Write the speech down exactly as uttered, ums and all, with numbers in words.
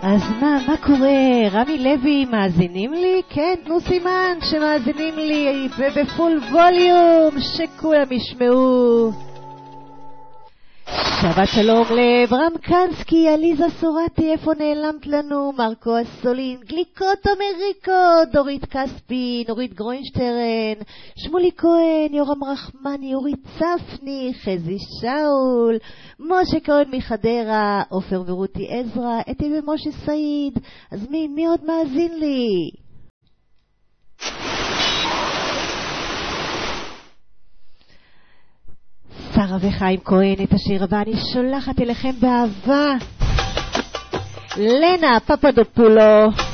אז מה, מה קורה? רמי לוי, מאזינים לי? כן, תנו סימן שמאזינים לי ובפול ווליום, שכולם ישמעו. שבת שלום לאברהם קנסקי, עליזה סורתי, איפה נעלמת לנו? מרקו אסולין, גליקות אמריקו, דורית כספי, נורית גרוינשטרן, שמולי כהן, יורם רחמני, אורית צפני, חזי שאול, משה כהן מחדרה, עופר ורותי עזרא, אתי ומשה סעיד. אז מי, מי עוד מאזין לי? שרה וחיים כהן, את השיר הבא אני שולחת אליכם באהבה. לנה פפדופולו.